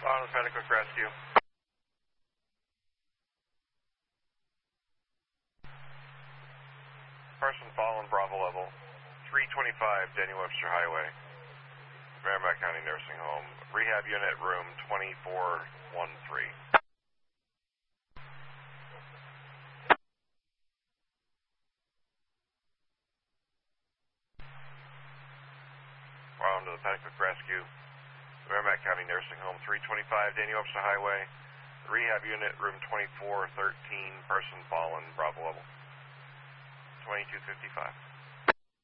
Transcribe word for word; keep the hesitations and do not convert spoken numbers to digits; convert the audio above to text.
On the Pentacle Rescue. Person fallen, Bravo level. three twenty-five Daniel Webster Highway. Merrimack County Nursing Home. Rehab unit room twenty-four one three. On to the Pentacle Rescue. Merrimack County Nursing Home, three twenty-five Daniel Webster Highway. Rehab unit room twenty-four thirteen. Person fallen, Bravo level. twenty-two fifty-five.